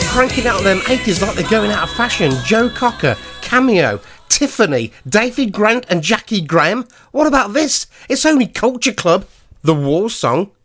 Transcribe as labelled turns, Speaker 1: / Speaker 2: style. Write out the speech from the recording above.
Speaker 1: cranking out them 80s like they're going out of fashion. Joe Cocker, Cameo, Tiffany, David Grant and Jackie Graham. What about this? It's only Culture Club, the war song.